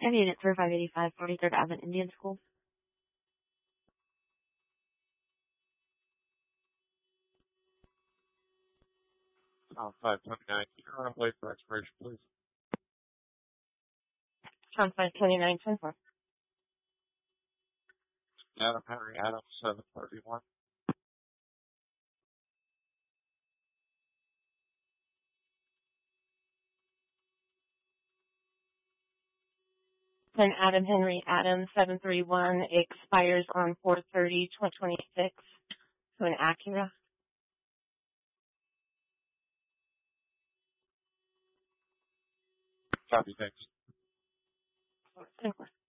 And unit for 585 43rd Avenue Indian School. On 529, you're on wait for expiration, please. On 529.24. Adam Henry Adams, 731. Then Adam Henry Adams 731 expires on 4/30/2026. So an Acura. Copy, thanks.